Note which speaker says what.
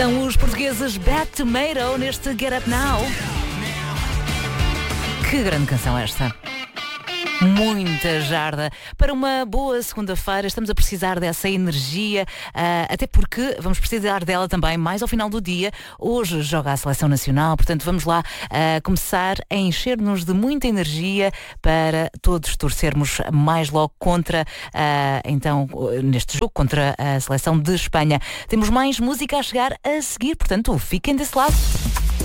Speaker 1: São os portugueses Bad Tomato neste Get Up Now. Que grande canção esta. Muita jarda. Para uma boa segunda-feira, estamos a precisar dessa energia, até porque vamos precisar dela também mais ao final do dia. Hoje joga a Seleção Nacional, portanto vamos lá começar a encher-nos de muita energia para todos torcermos mais logo contra, então, neste jogo, contra a Seleção de Espanha. Temos mais música a chegar a seguir, portanto fiquem desse lado.